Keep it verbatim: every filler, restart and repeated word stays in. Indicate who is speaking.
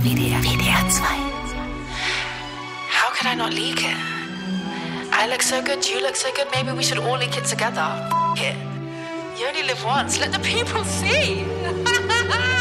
Speaker 1: W D R, W D R zwei.
Speaker 2: How could I not leak it? I look so good, you look so good, maybe we should all leak it together. F it. You only live once, let the people see.